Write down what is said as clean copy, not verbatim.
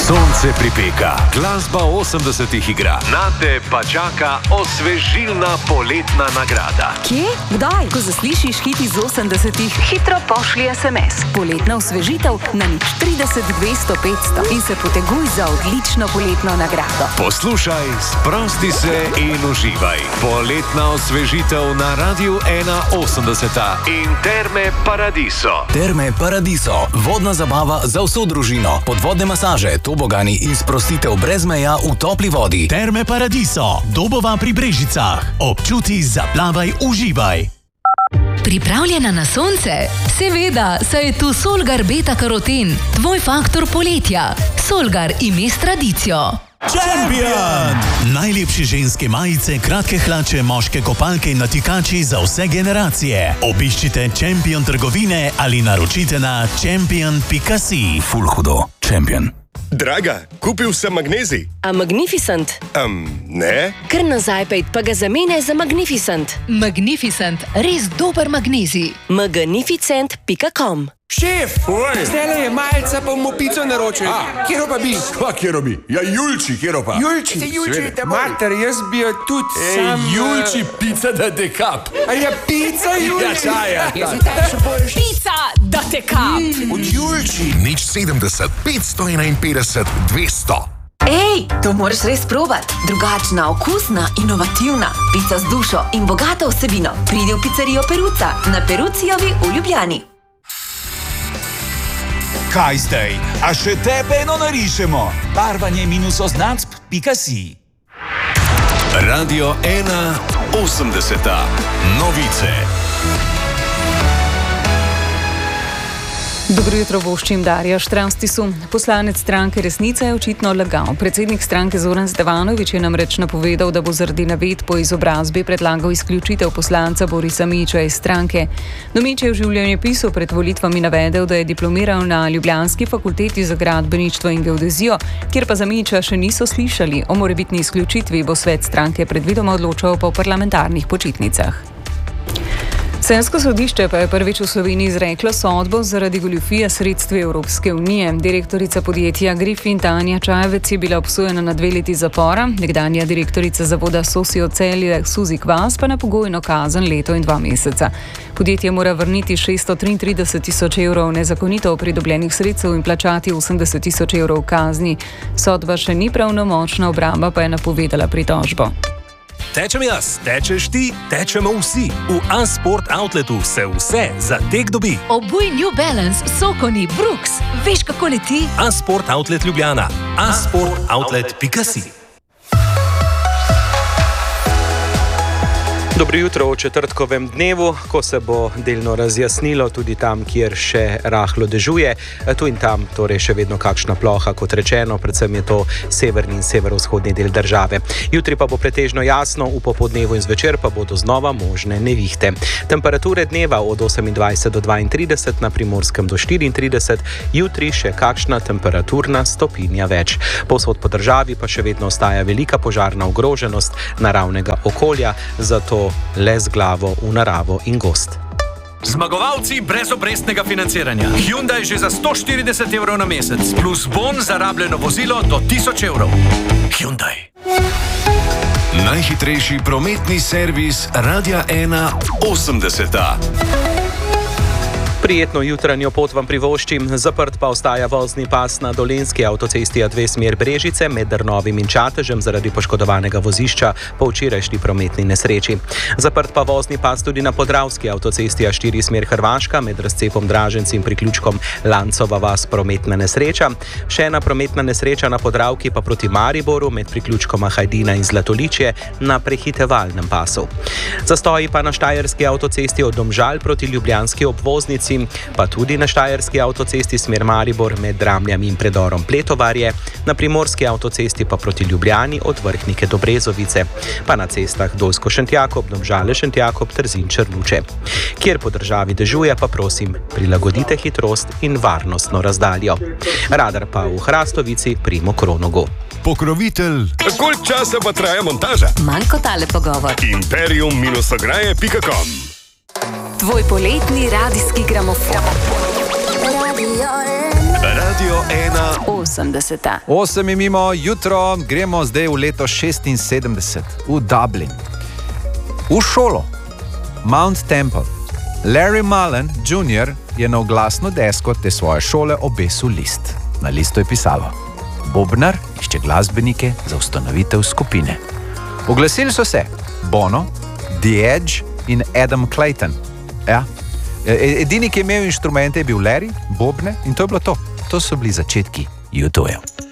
Sonce pripeka, glasba 80-ih igra. Nate pa čaka osvežilna poletna nagrada. Kje? Kdaj? Ko zaslišiš hit iz 80-ih, hitro pošlji SMS. Poletna osvežitev na 030 200 500 in se poteguj za odlično poletno nagrado. Poslušaj, sprosti se in uživaj. Poletna osvežitev na Radiu 180 in Terme Paradiso. Terme Paradiso, vodna zabava za vso družino, podvodne masaže, tobogani in sprostitev brez meja v topli vodi. Terme Paradiso, Dobova pri Brežicah. Občuti, zaplavaj, uživaj. Pripravljena na sonce? Seveda, saj je tu Solgar Beta Karoten, tvoj faktor poletja. Solgar ime s tradicijo. Champion! Najlepše ženske majice, kratke hlače, moške kopalke in natikači za vse generacije. Obiščite Champion trgovine ali naročite na champion.si. Ful hudo. Champion. Draga, kupil sem magnezij. A Magnificent? Ne. Kar nazaj pejt, pa ga zamene za Magnificent. Magnificent, res dober magnezij. Magnificent.com. Šef, zdaj je malca, pa bomo pico naročili. Kjero pa bi? Kjero bi? Ja, Julči, kjero pa? Julči, mater, jaz bi jo tudi sam... Julči, pica da te kap. A ja, pica, Julči. Ja, čaja. Pica, da te kap. Od Julči. 070 551 200. Ej, to moraš res probati. Drugačna, okusna, inovativna. Pica z dušo in bogato vsebino. Pridi v pizzerijo Peruca na Perucijovi v Ljubljani. Kaj zdaj? A še tebe eno narišemo? Barvanje -označb.si. Radio 180. Novice. Dobro jutro, voščim Darja Štravstisu. Poslanec stranke Resnica je očitno lagal. Predsednik stranke Zoran Stevanović je namreč napovedal, da bo zaradi navedb po izobrazbi predlagal izključitev poslanca Borisa Mića iz stranke. Mić je v življenjepisu pred volitvami navedel, da je diplomiral na ljubljanski fakulteti za gradbeništvo in geodezijo, kjer pa za Mića še niso slišali. O morebitni izključitvi bo svet stranke predvidoma odločal po parlamentarnih počitnicah. Sensko sodišče pa je prvič v Sloveniji izreklo sodbo zaradi goljufije sredstvi Evropske unije. Direktorica podjetja Griffin Tanja Čajevec je bila obsojena na 2 leti zapora, nekdanja direktorica zavoda Sosio Celje Suzi Kvas pa na pogojno kazen 1 leto in 2 meseca. Podjetje mora vrniti 633 tisoč evrov nezakonito pridobljenih sredstev in plačati 80 tisoč evrov kazni. Sodba še ni pravnomočna, obramba pa je napovedala pritožbo. Tečem jaz, tečeš ti, tečemo vsi. V Unsport Outletu se vse za tek dobi. Obuj New Balance, Sokoni, Brooks. Veš, kako leti? Unsport Outlet Ljubljana. unsportoutlet.si. Dobro jutro v četrtkovem dnevu, ko se bo delno razjasnilo tudi tam, kjer še rahlo dežuje. Tu in tam torej še vedno kakšna ploha, kot rečeno, predvsem je to severni in severovzhodni del države. Jutri pa bo pretežno jasno, v popodnevu in zvečer pa bodo znova možne nevihte. Temperature dneva od 28 do 32, na Primorskem do 34, jutri še kakšna temperaturna stopinja več. Povsod po državi pa še vedno ostaja velika požarna ogroženost naravnega okolja, zato le z glavo v naravo in gost. Zmagovalci brezobrestnega financiranja. Hyundai že za 140 evrov na mesec, plus bon za rabljeno vozilo do 1000 evrov. Hyundai. Najhitrejši prometni servis Radia 180. Prijetno jutranjo pot vam privoščim. Zaprt pa ostaja vozni pas na dolenjski avtocesti A2 smer Brežice med Drnovim in Čatežem zaradi poškodovanega vozišča po včerajšnji prometni nesreči. Zaprt pa vozni pas tudi na podravski avtocesti A4 smer Hrvaška med razcepom Draženci in priključkom Lancova vas prometna nesreča. Še ena prometna nesreča na Podravki pa proti Mariboru med priključkoma Hajdina in Zlatoličje na prehitevalnem pasu. Zastoji pa na štajerski avtocesti od Domžal proti ljubljanski obvoznici, pa tudi na štajerski avtocesti smer Maribor med Dramljami in predorom Pletovarje, na primorski avtocesti pa proti Ljubljani od Vrhnike do Brezovice, pa na cestah Dolsko-Šentjakob, Domžale-Šentjakob, Trzin-Črnuče. Kjer po državi dežuje, pa prosim, prilagodite hitrost in varnostno razdaljo. Radar pa v Hrastovici pri Mokronogu. Pokrovitelj. Koliko časa pa traja montaža? Manj kot tale pogovor. Imperium-ograje.com. Tvoj poletni radijski gramofon. Radio 1 80. 8 je mimo, jutro gremo zdaj v leto 76, v Dublin. V šolo, Mount Temple. Larry Mullen Jr. je na oglasno desko te svoje šole obesil list. Na listu je pisalo: Bobnar išče glasbenike za ustanovitev skupine. Oglasili so se Bono, The Edge in Adam Clayton. Ja. Edini, ki je imel inštrumente, je bil Larry, bobne, in to je bilo to. To so bili začetki U2.